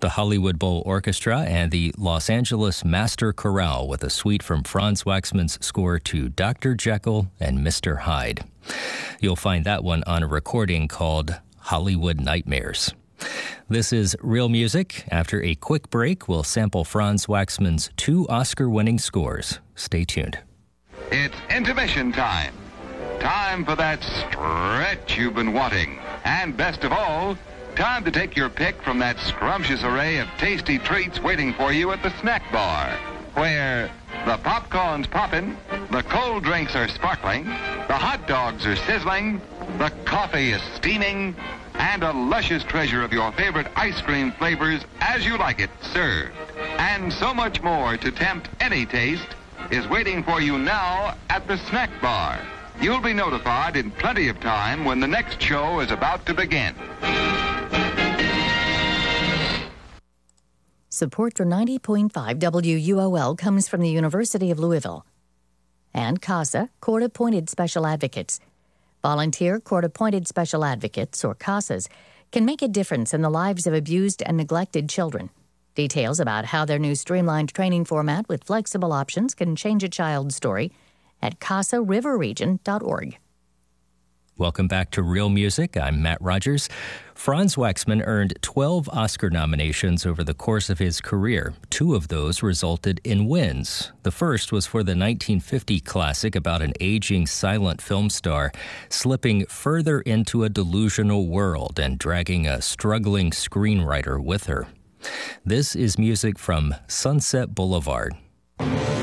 the Hollywood Bowl Orchestra and the Los Angeles Master Chorale with a suite from Franz Waxman's score to Dr. Jekyll and Mr. Hyde. You'll find that one on a recording called Hollywood Nightmares. This is Real Music. After a quick break, we'll sample Franz Waxman's 2 Oscar-winning scores. Stay tuned. It's intermission time. Time for that stretch you've been wanting. And best of all, time to take your pick from that scrumptious array of tasty treats waiting for you at the snack bar, where the popcorn's popping, the cold drinks are sparkling, the hot dogs are sizzling, the coffee is steaming, and a luscious treasure of your favorite ice cream flavors as you like it served. And so much more to tempt any taste is waiting for you now at the snack bar. You'll be notified in plenty of time when the next show is about to begin. Support for 90.5 WUOL comes from the University of Louisville and CASA, Court-Appointed Special Advocates. Volunteer Court-Appointed Special Advocates, or CASAs, can make a difference in the lives of abused and neglected children. Details about how their new streamlined training format with flexible options can change a child's story at casariverregion.org. Welcome back to Real Music. I'm Matt Rogers. Franz Waxman earned 12 Oscar nominations over the course of his career. 2 of those resulted in wins. The first was for the 1950 classic about an aging silent film star slipping further into a delusional world and dragging a struggling screenwriter with her. This is music from Sunset Boulevard.